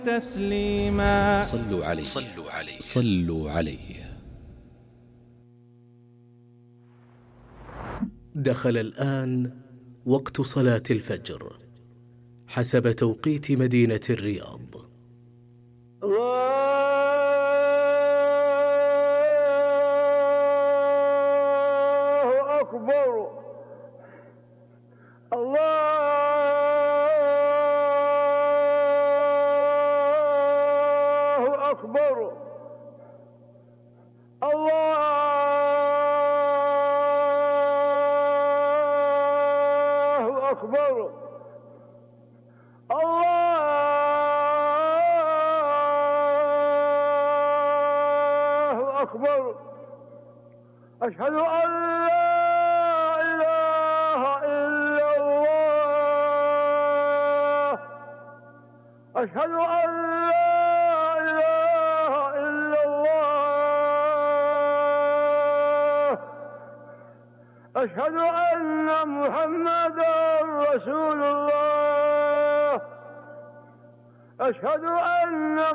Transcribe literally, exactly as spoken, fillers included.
تسليما. صلوا عليه صلوا عليه صلوا عليه. دخل الآن وقت صلاة الفجر حسب توقيت مدينة الرياض. الله أكبر. الله أكبر. الله أكبر. الله أكبر. أشهد أن لا إله إلا الله. أشهد أن لا إله إلا الله. أشهد أن محمدا رسول الله. أشهد أن